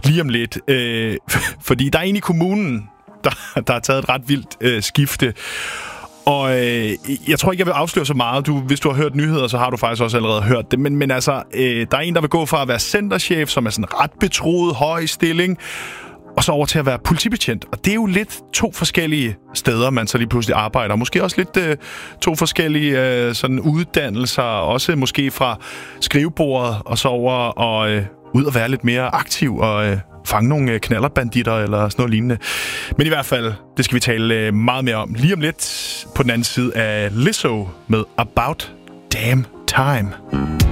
lige om lidt. Fordi der er en i kommunen, der har taget et ret vildt skifte. Og jeg tror ikke, jeg vil afsløre så meget. Hvis du har hørt nyheder, så har du faktisk også allerede hørt det. Men altså, der er en, der vil gå fra at være centerchef, som er sådan ret betroet, høj stilling, og så over til at være politibetjent. Og det er jo lidt to forskellige steder, man så lige pludselig arbejder. Måske også lidt to forskellige sådan uddannelser, også måske fra skrivebordet og så over og ud og være lidt mere aktiv og fange nogle knallerbanditter eller sådan noget lignende. Men i hvert fald, det skal vi tale meget mere om lige om lidt på den anden side af Lizzo med About Damn Time.